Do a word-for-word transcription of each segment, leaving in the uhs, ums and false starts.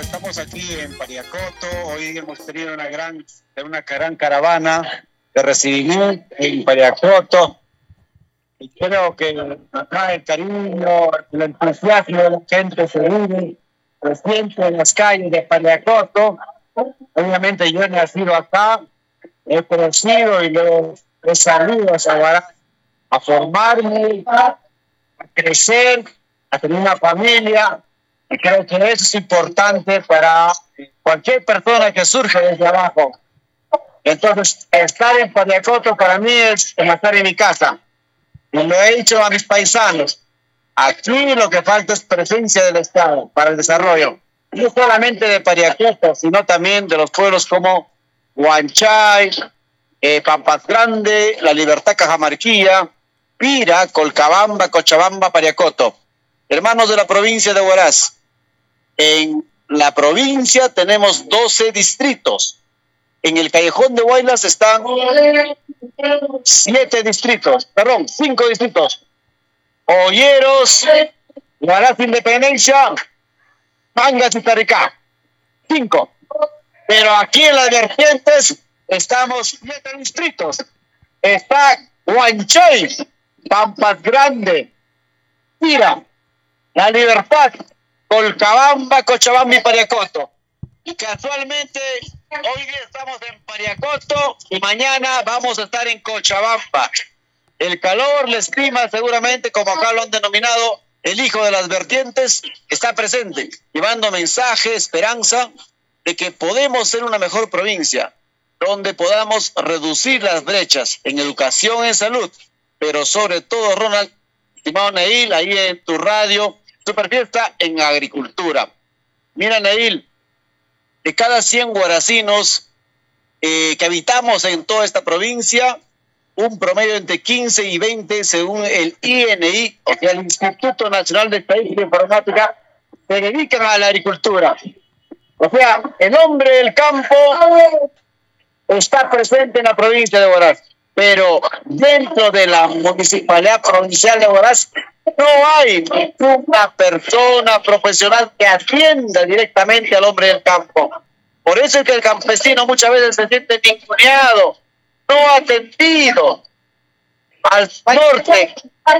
estamos aquí en Pariacoto. Hoy hemos tenido una gran, una gran caravana de recibimiento en Pariacoto. Y creo que acá el cariño, el entusiasmo de la gente se vive, se siente en las calles de Pariacoto. Obviamente yo he nacido acá, he crecido y luego he salido a Sabará a formarme, a crecer, a tener una familia. Y creo que eso es importante para cualquier persona que surge desde abajo. Entonces, estar en Pariacoto para mí es como estar en mi casa. Y lo he dicho a mis paisanos. Aquí lo que falta es presencia del Estado para el desarrollo. No solamente de Pariacoto, sino también de los pueblos como Huanchay, eh, Pampas Grande, La Libertad, Cajamarquilla, Pira, Colcabamba, Cochabamba, Pariacoto. Hermanos de la provincia de Huaraz, en la provincia tenemos doce distritos. En el Callejón de Huaylas están siete distritos, perdón, cinco distritos. Olleros, Huaraz Independencia, Mangas y Taricá. Cinco. Pero aquí en las vertientes estamos siete distritos. Está Huanchay, Pampas Grande, Pira, La Libertad, Colcabamba, Cochabamba y Pariacoto. Y casualmente hoy estamos en Pariacoto y mañana vamos a estar en Cochabamba. El calor, la estima, seguramente, como acá lo han denominado, el hijo de las vertientes, está presente, llevando mensaje, esperanza de que podemos ser una mejor provincia, donde podamos reducir las brechas en educación, en salud, pero sobre todo, Ronald, estimado Neil, ahí en tu radio, Superfiesta, en agricultura. Mira, Neil, de cada cien huaracinos eh, que habitamos en toda esta provincia, un promedio entre quince y veinte, según el I N I, o sea, el Instituto Nacional de Estadística e Informática, se dedican a la agricultura. O sea, el hombre del campo está presente en la provincia de Huaraz, pero dentro de la municipalidad provincial de Huaraz no hay ninguna persona profesional que atienda directamente al hombre del campo. Por eso es que el campesino muchas veces se siente ninguneado, no atendido. Al norte,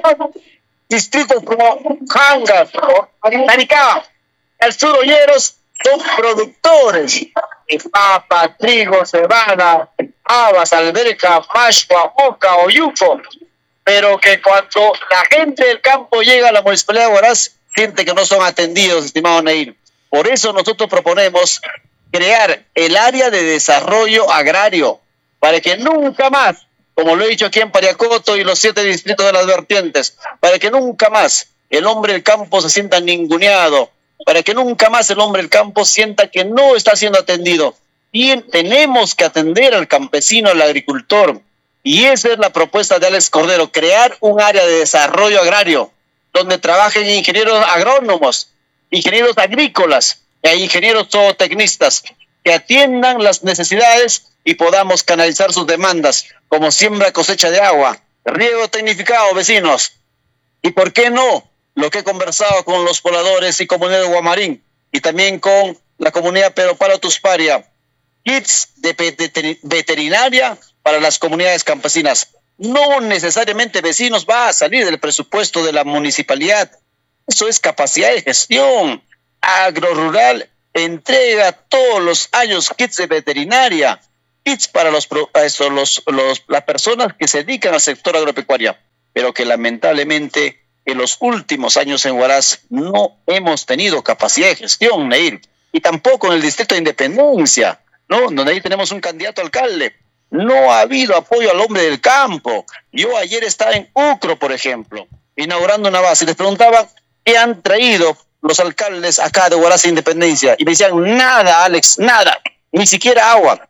distritos como Jangas o Taricá, al sur, Olleros, son productores de papa, trigo, cebada, habas, alberca, mashua, moca o yuco, pero que cuando la gente del campo llega a la municipalidad de Huaraz, siente que no son atendidos, estimado Neil. Por eso nosotros proponemos crear el área de desarrollo agrario, para que nunca más, como lo he dicho aquí en Pariacoto y los siete distritos de las vertientes, para que nunca más el hombre del campo se sienta ninguneado, para que nunca más el hombre del campo sienta que no está siendo atendido. Y tenemos que atender al campesino, al agricultor. Y esa es la propuesta de Alex Cordero, crear un área de desarrollo agrario, donde trabajen ingenieros agrónomos, ingenieros agrícolas e ingenieros zootecnistas, que atiendan las necesidades y podamos canalizar sus demandas, como siembra, cosecha de agua, riego tecnificado, vecinos. Y por qué no, lo que he conversado con los pobladores y comunidad de Guamarín, y también con la comunidad Pedro Pablo Tusparia, kits de veterinaria para las comunidades campesinas. No necesariamente, vecinos, va a salir del presupuesto de la municipalidad. Eso es capacidad de gestión. Agrorural entrega todos los años kits de veterinaria, kits para los, eso, los, los, las personas que se dedican al sector agropecuario, pero que lamentablemente en los últimos años en Huaraz no hemos tenido capacidad de gestión, Neil, y tampoco en el distrito de Independencia, ¿no? Donde ahí tenemos un candidato a alcalde. No ha habido apoyo al hombre del campo. Yo ayer estaba en Ucro, por ejemplo, inaugurando una base, y les preguntaba qué han traído los alcaldes acá de Huaraz Independencia, y me decían, nada, Alex, nada, ni siquiera agua.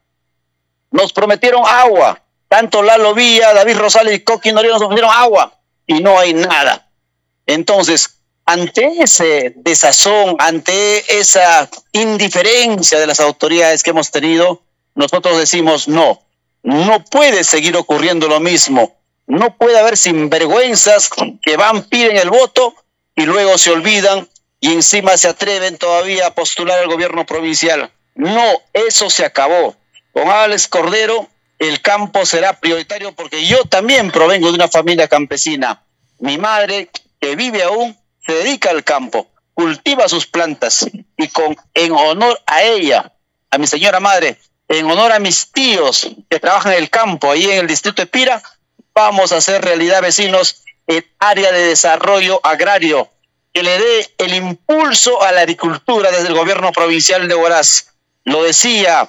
Nos prometieron agua, tanto Lalo Villa, David Rosales y Coqui Noriega nos ofrecieron agua, y no hay nada. Entonces, ante ese desazón, ante esa indiferencia de las autoridades que hemos tenido, nosotros decimos no, no puede seguir ocurriendo lo mismo. No puede haber sinvergüenzas que van, piden el voto y luego se olvidan y encima se atreven todavía a postular al gobierno provincial. No, eso se acabó. Con Alex Cordero el campo será prioritario porque yo también provengo de una familia campesina. Mi madre, que vive aún, se dedica al campo, cultiva sus plantas y con, en honor a ella, a mi señora madre, en honor a mis tíos que trabajan en el campo, ahí en el distrito de Pira, vamos a hacer realidad, vecinos, el área de desarrollo agrario que le dé el impulso a la agricultura desde el gobierno provincial de Huaraz. Lo decía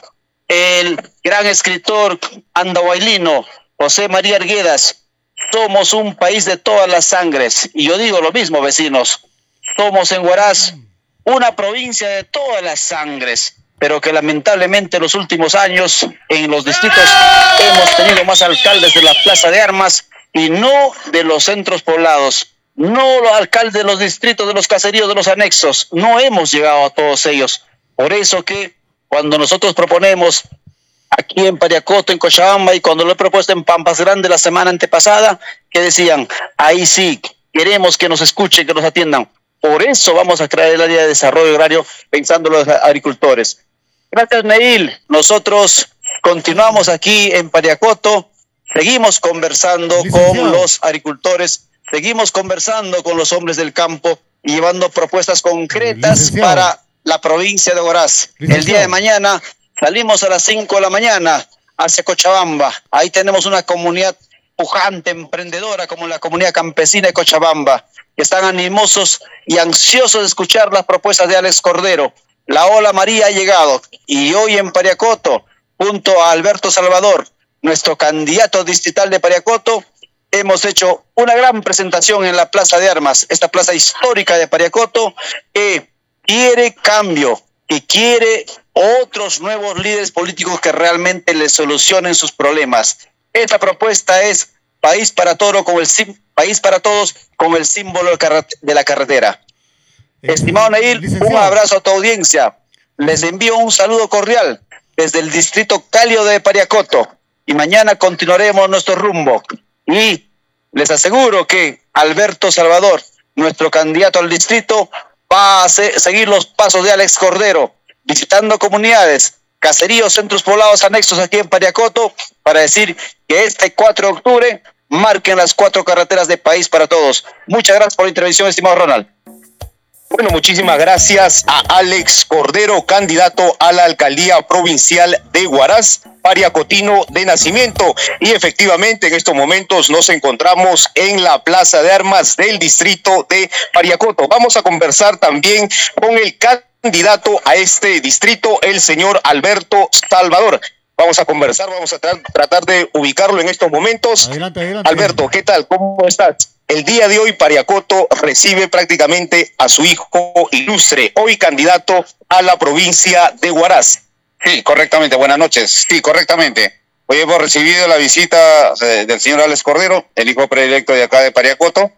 el gran escritor andahuaylino José María Arguedas: somos un país de todas las sangres. Y yo digo lo mismo, vecinos, somos en Huaraz una provincia de todas las sangres, pero que lamentablemente en los últimos años en los distritos hemos tenido más alcaldes de la Plaza de Armas y no de los centros poblados, no los alcaldes de los distritos, de los caseríos, de los anexos. No hemos llegado a todos ellos. Por eso que cuando nosotros proponemos aquí en Pariacoto, en Cochabamba, y cuando lo he propuesto en Pampas Grande la semana antepasada, que decían, ahí sí, queremos que nos escuchen, que nos atiendan. Por eso vamos a crear el área de desarrollo agrario pensando en los agricultores. Gracias, Neil. Nosotros continuamos aquí en Pariacoto, seguimos conversando Licenciado. con los agricultores, seguimos conversando con los hombres del campo y llevando propuestas concretas Licenciado. para la provincia de Huaraz. Licenciado. El día de mañana salimos a las cinco de la mañana hacia Cochabamba. Ahí tenemos una comunidad pujante, emprendedora, como la comunidad campesina de Cochabamba, que están animosos y ansiosos de escuchar las propuestas de Alex Cordero. La ola María ha llegado y hoy en Pariacoto, junto a Alberto Salvador, nuestro candidato distrital de Pariacoto, hemos hecho una gran presentación en la Plaza de Armas, esta plaza histórica de Pariacoto, que quiere cambio, que quiere otros nuevos líderes políticos que realmente le solucionen sus problemas. Esta propuesta es País para Todos con el, país para todos, con el símbolo de la carretera. Eh, Estimado Neil, un abrazo a tu audiencia. Les envío un saludo cordial desde el distrito cálido de Pariacoto y mañana continuaremos nuestro rumbo. Y les aseguro que Alberto Salvador, nuestro candidato al distrito, va a seguir los pasos de Alex Cordero, visitando comunidades, caseríos, centros poblados anexos aquí en Pariacoto, para decir que este cuatro de octubre marquen las cuatro carreteras de País para Todos. Muchas gracias por la intervención, estimado Ronald. Bueno, muchísimas gracias a Alex Cordero, candidato a la alcaldía provincial de Huaraz, pariacotino de nacimiento. Y efectivamente en estos momentos nos encontramos en la Plaza de Armas del distrito de Pariacoto. Vamos a conversar también con el candidato a este distrito, el señor Alberto Salvador. Vamos a conversar, vamos a tra- tratar de ubicarlo en estos momentos. Adelante, adelante. Alberto, ¿qué tal? ¿Cómo estás? El día de hoy Pariacoto recibe prácticamente a su hijo ilustre, hoy candidato a la provincia de Huaraz. Sí, correctamente. Buenas noches. Sí, correctamente. Hoy hemos recibido la visita eh, del señor Alex Cordero, el hijo predilecto de acá de Pariacoto.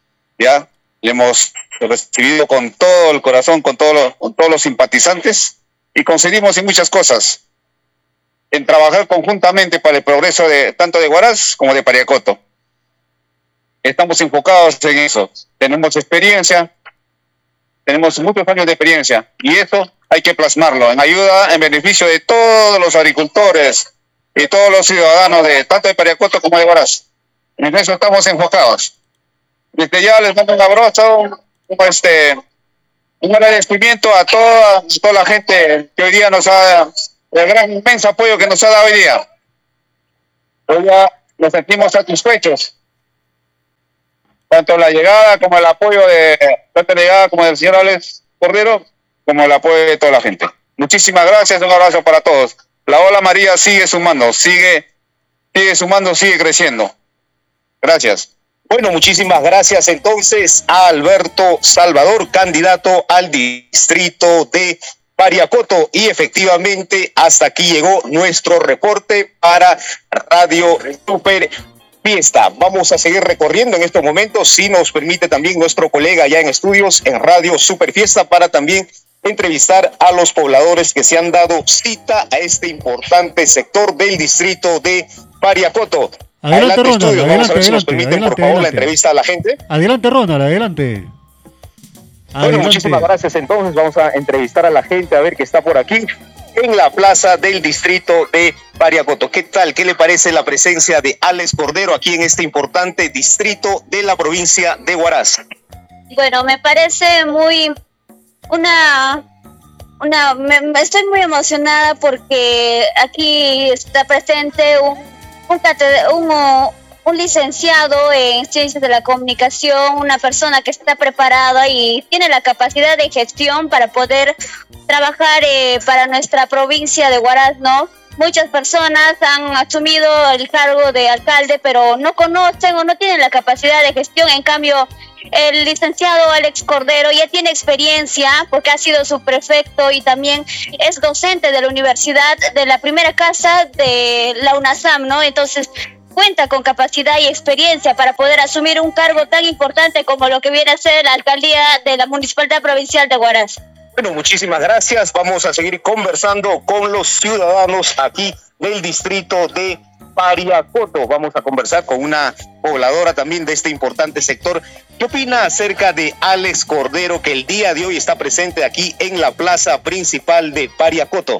Ya, le hemos recibido con todo el corazón, con, todo lo, con todos los simpatizantes y coincidimos en muchas cosas. En trabajar conjuntamente para el progreso de tanto de Huaraz como de Pariacoto. Estamos enfocados en eso. Tenemos experiencia, tenemos muchos años de experiencia y eso hay que plasmarlo en ayuda, en beneficio de todos los agricultores y todos los ciudadanos de tanto de Pariacoto como de Huaraz. En eso estamos enfocados. Desde ya les mando un abrazo, un, un, este, un agradecimiento a toda, a toda la gente que hoy día nos ha, el gran inmenso apoyo que nos ha dado hoy día. Hoy ya nos sentimos satisfechos. Tanto la llegada como el apoyo de tanto la llegada como del señor Alex Cordero, como el apoyo de toda la gente. Muchísimas gracias, un abrazo para todos. La ola María sigue sumando, sigue, sigue sumando, sigue creciendo. Gracias. Bueno, muchísimas gracias entonces a Alberto Salvador, candidato al distrito de Pariacoto. Y efectivamente hasta aquí llegó nuestro reporte para Radio Super Fiesta. Vamos a seguir recorriendo en estos momentos, si nos permite también nuestro colega allá en estudios en Radio Super Fiesta, para también entrevistar a los pobladores que se han dado cita a este importante sector del distrito de Pariacoto. Adelante, adelante Ronald, estudios. adelante, Vamos a ver si nos adelante, permiten adelante, por favor adelante. la entrevista a la gente. Adelante Ronald, adelante. Bueno, muchísimas gracias. Entonces vamos a entrevistar a la gente a ver qué está por aquí en la plaza del distrito de Pariacoto. ¿Qué tal? ¿Qué le parece la presencia de Alex Cordero aquí en este importante distrito de la provincia de Huaraz? Bueno, me parece muy una una me, me estoy muy emocionada porque aquí está presente un un, un un licenciado en Ciencias de la Comunicación, una persona que está preparada y tiene la capacidad de gestión para poder trabajar eh, para nuestra provincia de Huaraz, ¿no? Muchas personas han asumido el cargo de alcalde, pero no conocen o no tienen la capacidad de gestión. En cambio, el licenciado Alex Cordero ya tiene experiencia porque ha sido subprefecto y también es docente de la universidad de la primera casa de la UNASAM, ¿no? Entonces, cuenta con capacidad y experiencia para poder asumir un cargo tan importante como lo que viene a ser la alcaldía de la Municipalidad Provincial de Huaraz. Bueno, muchísimas gracias. Vamos a seguir conversando con los ciudadanos aquí del distrito de Pariacoto. Vamos a conversar con una pobladora también de este importante sector. ¿Qué opina acerca de Alex Cordero, que el día de hoy está presente aquí en la plaza principal de Pariacoto?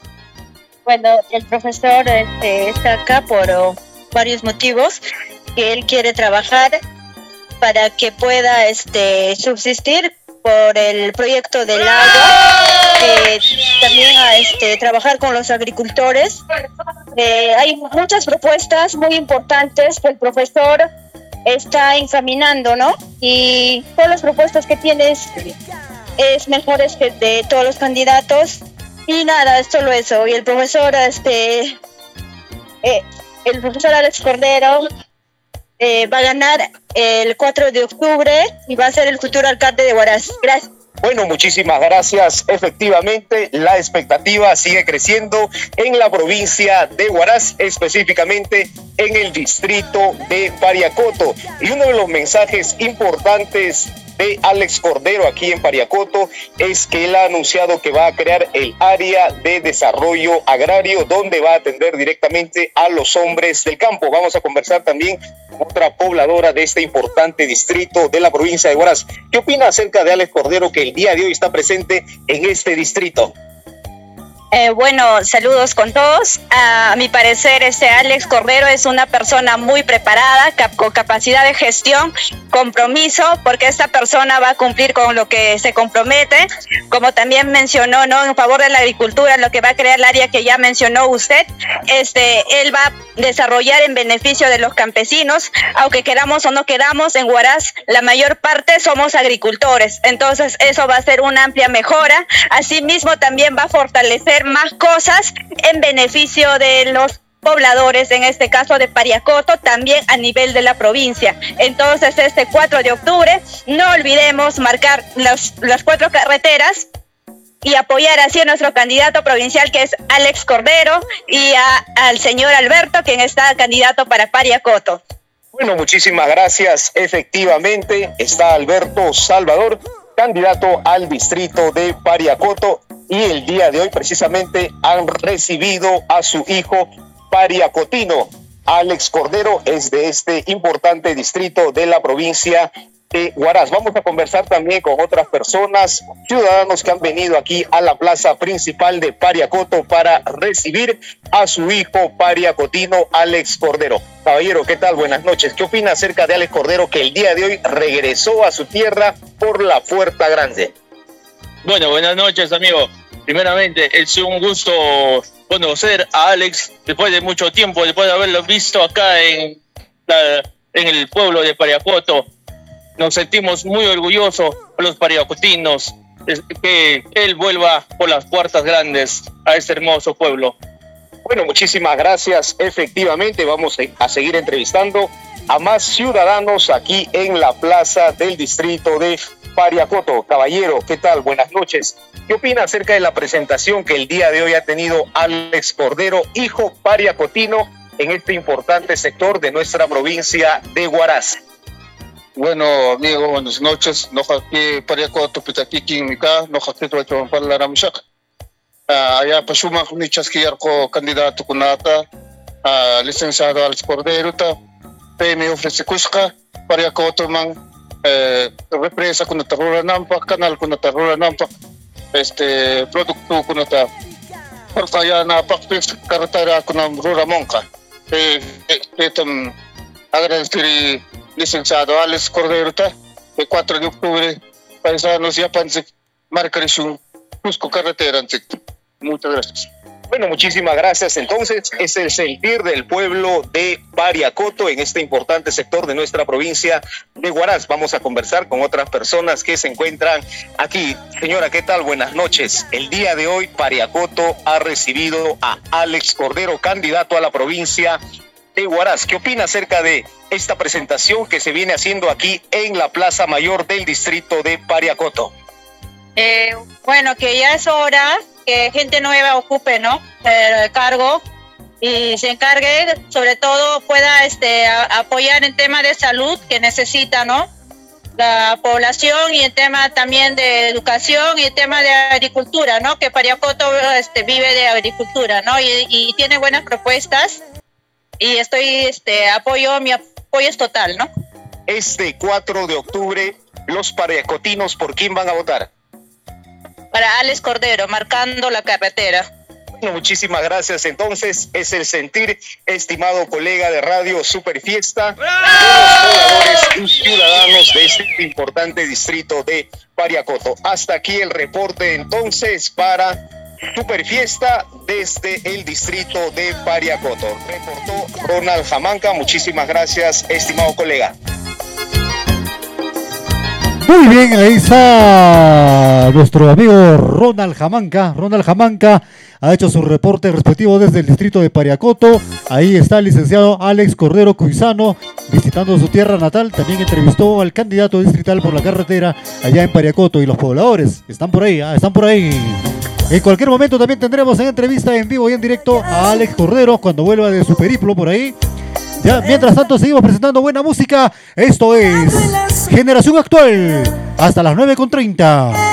Bueno, el profesor este, está acá por oh, varios motivos, que él quiere trabajar para que pueda este, subsistir por el proyecto del agua, eh, también a este, trabajar con los agricultores. Eh, hay muchas propuestas muy importantes que el profesor está encaminando, ¿no? Y todas las propuestas que tiene es, es mejores que de todos los candidatos. Y nada, es solo eso. Y el profesor, este, eh, el profesor Alex Cordero eh, va a ganar el cuatro de octubre y va a ser el futuro alcalde de Huaraz. Gracias. Bueno, muchísimas gracias. Efectivamente, la expectativa sigue creciendo en la provincia de Huaraz, específicamente en el distrito de Pariacoto. Y uno de los mensajes importantes de Alex Cordero aquí en Pariacoto es que él ha anunciado que va a crear el área de desarrollo agrario, donde va a atender directamente a los hombres del campo. Vamos a conversar también con otra pobladora de este importante distrito de la provincia de Huaraz. ¿Qué opina acerca de Alex Cordero, que el día de hoy está presente en este distrito? Eh, bueno, saludos con todos. A mi parecer, este Alex Cordero es una persona muy preparada, cap- con capacidad de gestión, compromiso, porque esta persona va a cumplir con lo que se compromete. Como también mencionó, ¿no?, en favor de la agricultura, lo que va a crear el área que ya mencionó usted, este, él va a desarrollar en beneficio de los campesinos. Aunque queramos o no queramos, en Huaraz la mayor parte somos agricultores, entonces eso va a ser una amplia mejora. Asimismo, también va a fortalecer más cosas en beneficio de los pobladores, en este caso de Pariacoto, también a nivel de la provincia. Entonces, este cuatro de octubre, no olvidemos marcar los, las cuatro carreteras y apoyar así a nuestro candidato provincial, que es Alex Cordero, y a, al señor Alberto, quien está candidato para Pariacoto. Bueno, muchísimas gracias. Efectivamente, está Alberto Salvador, candidato al distrito de Pariacoto, y el día de hoy precisamente han recibido a su hijo pariacotino. Alex Cordero es de este importante distrito de la provincia de Huaraz. Vamos a conversar también con otras personas, ciudadanos que han venido aquí a la plaza principal de Pariacoto para recibir a su hijo pariacotino, Alex Cordero. Caballero, ¿qué tal? Buenas noches. ¿Qué opina acerca de Alex Cordero, que el día de hoy regresó a su tierra por la Puerta Grande? Bueno, buenas noches, amigo. Primeramente, es un gusto conocer a Alex después de mucho tiempo, después de haberlo visto acá en, la, en el pueblo de Pariacoto. Nos sentimos muy orgullosos los pariacotinos que él vuelva por las puertas grandes a este hermoso pueblo. Bueno, muchísimas gracias. Efectivamente, vamos a seguir entrevistando a más ciudadanos aquí en la plaza del distrito de Pariacoto. Caballero, ¿qué tal? Buenas noches. ¿Qué opina acerca de la presentación que el día de hoy ha tenido Alex Cordero, hijo pariacotino, en este importante sector de nuestra provincia de Huaraz? Bueno, amigo, buenas noches. No jaque Pariacoto pitakikin mika, no jaque tuacho para ramshak. Allá pasuma ni chasquillarco candidato kunata, licenciado Alex Cordero ta, pe me ofrece cusca Pariacoto man eh, represa kuna ta rura nampak, canal kuna ta rura nampak, este producto kuna ta portaya napak pis carretera kuna rura monca. Eh, eh, tam agradecer licenciado Alex Cordero ta, el cuatro de octubre, paisanos ya pansik marcarisung Cusco carretera. Muchas gracias. Bueno, muchísimas gracias. Entonces, es el sentir del pueblo de Pariacoto en este importante sector de nuestra provincia de Huaraz. Vamos a conversar con otras personas que se encuentran aquí. Señora, ¿qué tal? Buenas noches. El día de hoy, Pariacoto ha recibido a Alex Cordero, candidato a la provincia de Huaraz. ¿Qué opina acerca de esta presentación que se viene haciendo aquí en la Plaza Mayor del distrito de Pariacoto? Eh, bueno, que ya es hora que gente nueva ocupe, ¿no? El cargo y se encargue, sobre todo pueda este, a, apoyar en tema de salud que necesita, ¿no? La población y en tema también de educación y en tema de agricultura, ¿no? Que Pariacoto este, vive de agricultura, ¿no? Y, y tiene buenas propuestas y estoy, este, apoyo, mi apoyo es total, ¿no? Este cuatro de octubre, los pariacotinos, ¿por quién van a votar? Para Alex Cordero, marcando la carretera. Bueno, muchísimas gracias. Entonces, es el sentir, estimado colega de Radio Super Fiesta, de los pobladores y ciudadanos de este importante distrito de Pariacoto. Hasta aquí el reporte, entonces, para Super Fiesta desde el distrito de Pariacoto. Reportó Ronald Jamanca. Muchísimas gracias, estimado colega. Muy bien, ahí está nuestro amigo Ronald Jamanca. Ronald Jamanca ha hecho su reporte respectivo desde el distrito de Pariacoto. Ahí está el licenciado Alex Cordero Cuisano visitando su tierra natal. También entrevistó al candidato distrital por la carretera allá en Pariacoto. Y los pobladores están por ahí, ¿eh? están por ahí. En cualquier momento también tendremos en entrevista en vivo y en directo a Alex Cordero cuando vuelva de su periplo por ahí. Ya, mientras tanto seguimos presentando buena música. Esto es Generación Actual. Hasta las nueve con treinta.